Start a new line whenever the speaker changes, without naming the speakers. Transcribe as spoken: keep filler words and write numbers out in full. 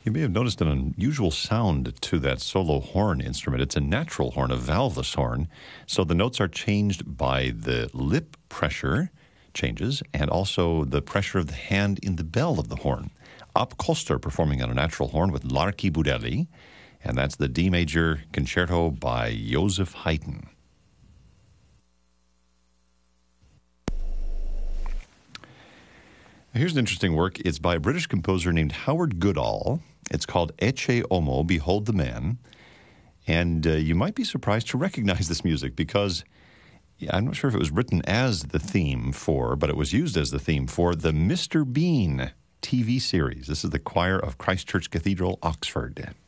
You may have noticed an unusual sound to that solo horn instrument. It's a natural horn, a valveless horn. So the notes are changed by the lip pressure changes and also the pressure of the hand in the bell of the horn. Up Koster performing on a natural horn with Larky Budelli, and that's the D major concerto by Joseph Haydn. Here's an interesting work. It's by a British composer named Howard Goodall. It's called Ecce Homo, Behold the Man. And uh, you might be surprised to recognize this music because yeah, I'm not sure if it was written as the theme for, but it was used as the theme for the Mister Bean T V series. This is the choir of Christ Church Cathedral, Oxford.